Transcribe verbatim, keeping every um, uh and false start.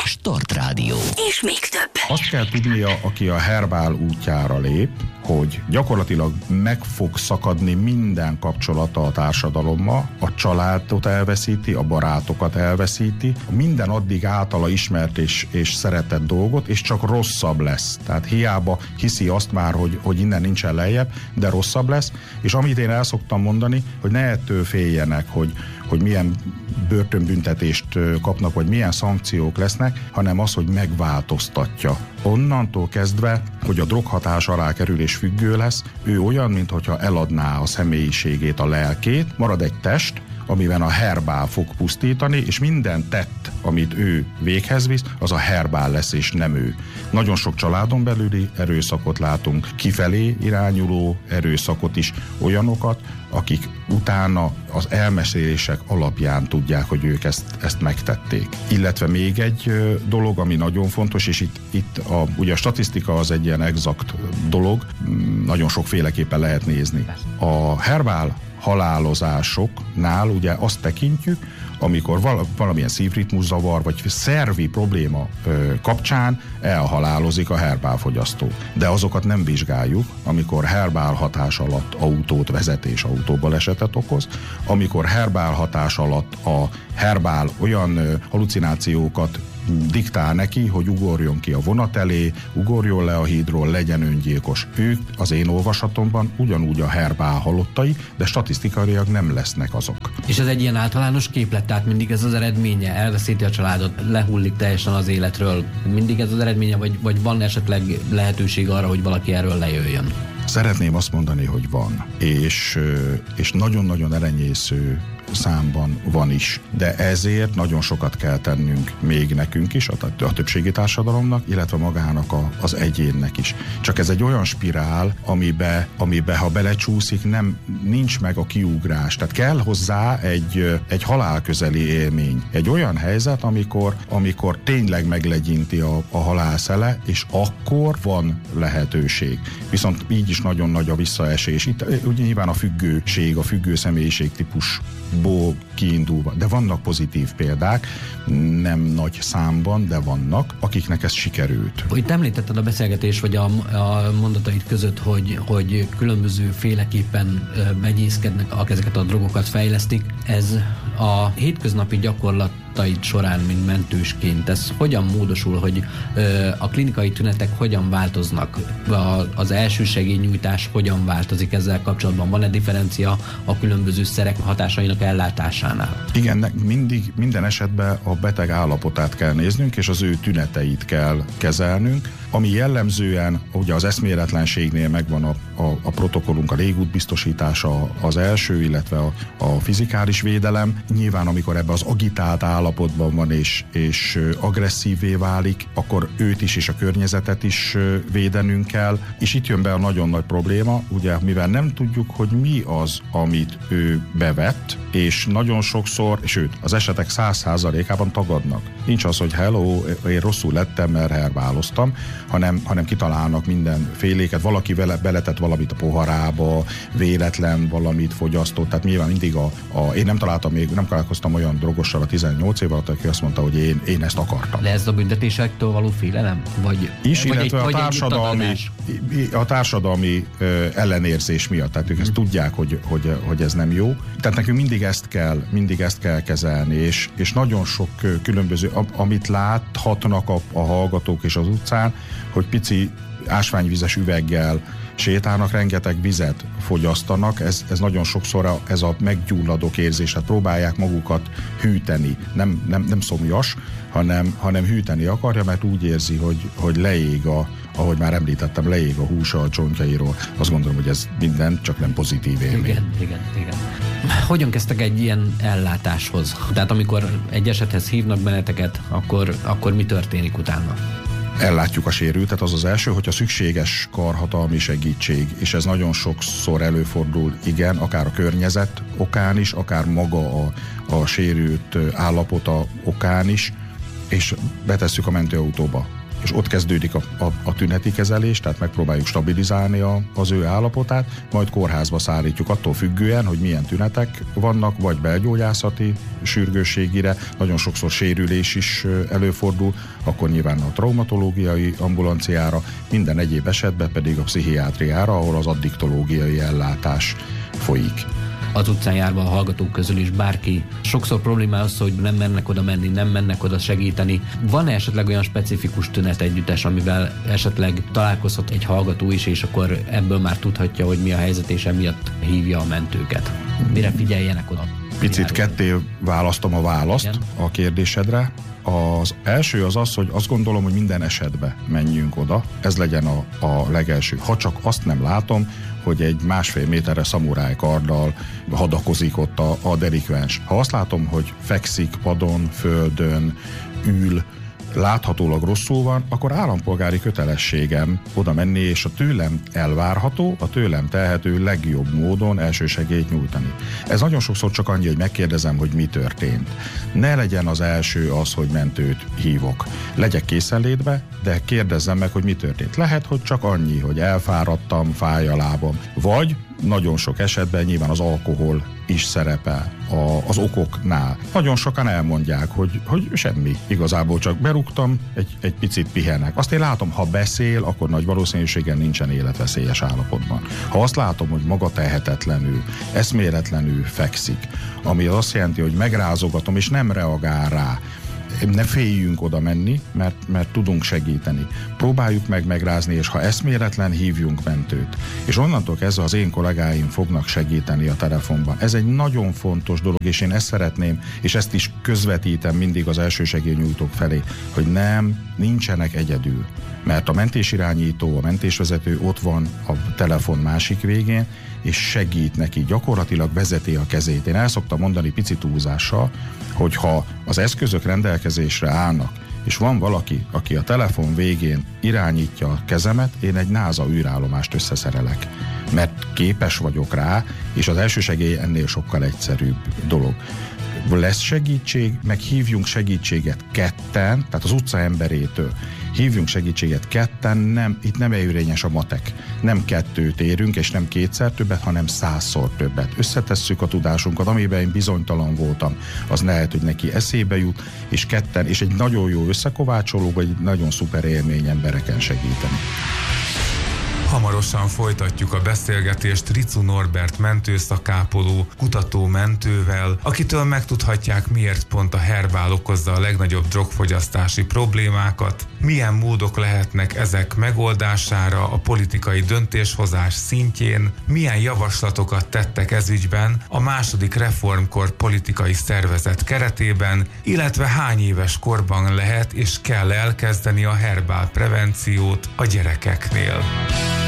Start Rádió. És még több. Azt kell tudnia, aki a Herbál útjára lép, hogy gyakorlatilag meg fog szakadni minden kapcsolata a társadalommal, a családot elveszíti, a barátokat elveszíti, minden addig általa ismert és, és szeretett dolgot, és csak rosszabb lesz. Tehát hiába hiszi azt már, hogy, hogy innen nincsen lejjebb, de rosszabb lesz, és amit én el szoktam mondani, hogy ne ettől féljenek, hogy, hogy milyen börtönbüntetést kapnak, vagy milyen szankciók lesznek, hanem az, hogy megváltoztatja. Onnantól kezdve, hogy a droghatás alá kerül és függő lesz, ő olyan, mintha eladná a személyiségét, a lelkét, marad egy test, amiben a Herbál fog pusztítani, és minden tett, amit ő véghez visz, az a Herbál lesz, és nem ő. Nagyon sok családon belüli erőszakot látunk, kifelé irányuló erőszakot is, olyanokat, akik utána az elmesélések alapján tudják, hogy ők ezt, ezt megtették. Illetve még egy dolog, ami nagyon fontos, és itt, itt a, ugye a statisztika az egy ilyen exakt dolog, nagyon sokféleképpen lehet nézni. A Herbál halálozásoknál ugye azt tekintjük, amikor val- valamilyen szívritmuszavar vagy szervi probléma ö, kapcsán elhalálozik a Herbál fogyasztó. De azokat nem vizsgáljuk, amikor Herbál hatás alatt autót vezet és autóbalesetet okoz, amikor Herbál hatás alatt a Herbál olyan ö, halucinációkat diktál neki, hogy ugorjon ki a vonat elé, ugorjon le a hídról, legyen öngyilkos. Ők az én olvasatomban ugyanúgy a Herbál halottai, de statisztikailag nem lesznek azok. És ez egy ilyen általános képlet, tehát mindig ez az eredménye, elveszíti a családot, lehullik teljesen az életről, mindig ez az eredménye, vagy, vagy van esetleg lehetőség arra, hogy valaki erről lejöjjön? Szeretném azt mondani, hogy van, és, és nagyon-nagyon elenyésző számban van is, de ezért nagyon sokat kell tennünk még nekünk is, a, a többségi társadalomnak, illetve magának a, az egyénnek is. Csak ez egy olyan spirál, amibe, amibe ha belecsúszik, nem, nincs meg a kiugrás. Tehát kell hozzá egy, egy halálközeli élmény. Egy olyan helyzet, amikor, amikor tényleg meglegyinti a, a halálszele, és akkor van lehetőség. Viszont így is nagyon nagy a visszaesés. Itt ugye nyilván a függőség, a függő személyiség típusból kiindulva. De vannak pozitív példák, nem nagy számban, de vannak, akiknek ez sikerült. Itt említetted a beszélgetés, vagy a, a mondataid között, hogy, hogy különböző féleképpen megyészkednek, ezeket a drogokat fejlesztik. Ez a hétköznapi gyakorlataid során, mint mentősként, ez hogyan módosul, hogy ö, a klinikai tünetek hogyan változnak? A, az elsősegélynyújtás hogyan változik ezzel kapcsolatban? Van-e differencia a különböző szerek hatásainak ellátásánál? Igen, mindig, minden esetben a beteg állapotát kell néznünk, és az ő tüneteit kell kezelnünk, ami jellemzően, ugye az eszméletlenségnél megvan a, a, a protokollunk, a légút biztosítása az első, illetve a, a fizikális védelem. Nyilván, amikor ebbe az agitált állapotban van, és, és agresszívvé válik, akkor őt is és a környezetet is védenünk kell. És itt jön be a nagyon nagy probléma, ugye, mivel nem tudjuk, hogy mi az, amit ő bevett, és nagyon sokszor, sőt, az esetek száz százalékában tagadnak. Nincs az, hogy hello, én rosszul lettem, mert herbáloztam, hanem, hanem kitalálnak minden féléket, valaki vele, beletett valamit a poharába, véletlen valamit fogyasztott, tehát nyilván mindig a, a én nem találtam még, nem találkoztam olyan drogossal a tizennyolc év alatt, aki azt mondta, hogy én, én ezt akartam. De ez a büntetésektől való félelem? Vagy, is, vagy illetve egy, a társadalmi, a társadalmi ö, ellenérzés miatt, tehát ők ezt hmm. tudják, hogy, hogy, hogy ez nem jó. Tehát nekünk mindig ezt kell, mindig ezt kell kezelni, és, és nagyon sok különböző, amit láthatnak a, a hallgatók és az utcán, hogy pici ásványvizes üveggel sétálnak, rengeteg vizet fogyasztanak, ez, ez nagyon sokszor a, ez a meggyulladók érzése, próbálják magukat hűteni, nem, nem, nem szomjas, hanem, hanem hűteni akarja, mert úgy érzi, hogy, hogy leég a, ahogy már említettem, leég a húsa a csontjairól. Azt gondolom, hogy ez minden, csak nem pozitív élmény. Igen, igen, igen. Hogyan kezdtek egy ilyen ellátáshoz? Tehát amikor egy esethez hívnak benneteket, akkor, akkor mi történik utána? Ellátjuk a sérültet, az az első, hogyha szükséges karhatalmi segítség, és ez nagyon sokszor előfordul, igen, akár a környezet okán is, akár maga a, a sérült állapota okán is, és betesszük a mentőautóba. és ott kezdődik a, a, a tüneti kezelés, tehát megpróbáljuk stabilizálni a, az ő állapotát, majd kórházba szállítjuk attól függően, hogy milyen tünetek vannak, vagy belgyógyászati sürgősségire, nagyon sokszor sérülés is előfordul, akkor nyilván a traumatológiai ambulanciára, minden egyéb esetben pedig a pszichiátriára, ahol az addiktológiai ellátás folyik. Az utcán járva a hallgatók közül is bárki. Sokszor probléma az, hogy nem mennek oda menni, nem mennek oda segíteni. Van-e esetleg olyan specifikus tünet együttes, amivel esetleg találkozhat egy hallgató is, és akkor ebből már tudhatja, hogy mi a helyzet, és emiatt hívja a mentőket? Mire figyeljenek oda? Picit ketté választom a választ Igen. a kérdésedre. Az első az az, hogy azt gondolom, hogy minden esetben menjünk oda. Ez legyen a, a legelső. Ha csak azt nem látom, hogy egy másfél méterre szamuráj karddal hadakozik ott a, a delikvens. Ha azt látom, hogy fekszik padon, földön, ül, láthatólag rosszul van, akkor állampolgári kötelességem oda menni, és a tőlem elvárható, a tőlem telhető legjobb módon elsősegélyt nyújtani. Ez nagyon sokszor csak annyi, hogy megkérdezem, hogy mi történt. Ne legyen az első az, hogy mentőt hívok. Legyek készenlétbe, de kérdezzem meg, hogy mi történt. Lehet, hogy csak annyi, hogy elfáradtam, fáj a lábam, vagy nagyon sok esetben nyilván az alkohol is szerepel a, az okoknál. Nagyon sokan elmondják, hogy, hogy semmi, igazából csak berúgtam, egy, egy picit pihenek. Azt én látom, ha beszél, akkor nagy valószínűséggel nincsen életveszélyes állapotban. Ha azt látom, hogy maga tehetetlenül, eszméletlenül fekszik, ami azt jelenti, hogy megrázogatom és nem reagál rá, ne féljünk oda menni, mert, mert tudunk segíteni. Próbáljuk meg megrázni, és ha eszméletlen, hívjunk mentőt. És onnantól kezdve az én kollégáim fognak segíteni a telefonban. Ez egy nagyon fontos dolog, és én ezt szeretném, és ezt is közvetítem mindig az elsősegélynyújtók felé, hogy nem, nincsenek egyedül. Mert a mentésirányító, a mentésvezető ott van a telefon másik végén, és segít neki, gyakorlatilag vezeti a kezét. Én el szoktam mondani pici túlzással, hogy ha az eszközök rendelkezésre állnak, és van valaki, aki a telefon végén irányítja a kezemet, én egy NASA űrállomást összeszerelek. Mert képes vagyok rá, és az elsősegély ennél sokkal egyszerűbb dolog. Lesz segítség, meg hívjunk segítséget ketten, tehát az utca emberétől. Hívjunk segítséget ketten, nem, itt nem érvényes a matek. Nem kettőt érünk, és nem kétszer többet, hanem százszor többet. Összetesszük a tudásunkat, amiben én bizonytalan voltam, az lehet, hogy neki eszébe jut, és ketten, és egy nagyon jó összekovácsoló, vagy egy nagyon szuper élmény embereken segíteni. Hamarosan folytatjuk a beszélgetést Riczú Norbert mentőszakápoló, kutató mentővel, akitől megtudhatják, miért pont a herbál okozza a legnagyobb drogfogyasztási problémákat, milyen módok lehetnek ezek megoldására a politikai döntéshozás szintjén, milyen javaslatokat tettek ezügyben a második reformkor politikai szervezet keretében, illetve hány éves korban lehet és kell elkezdeni a herbál prevenciót a gyerekeknél.